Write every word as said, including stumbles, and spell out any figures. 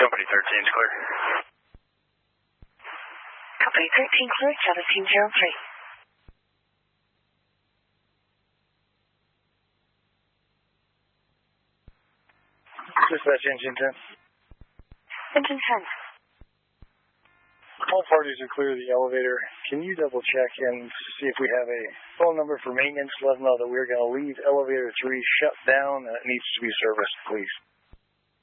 Company thirteen is clear. Company thirteen clear, seventeen zero three. Dispatch engine ten. Engine ten. All parties are clear of the elevator. Can you double check and see if we have a phone number for maintenance? Let them know that we're going to leave elevator three shut down and it needs to be serviced, please.